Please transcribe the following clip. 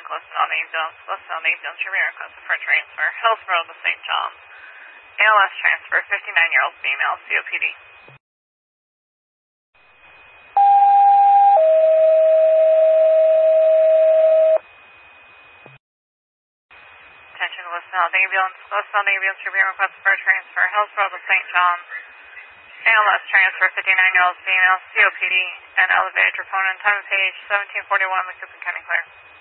Liston ambulance, your request for transfer, Hillsborough to St. John's. ALS transfer, 59-year-old female, COPD. Attention to Liston ambulance, your request for transfer, Hillsborough to St. John's. ALS transfer, 59-year-old female, COPD, and elevated troponin, time of page 1741, McCoupin County Clear.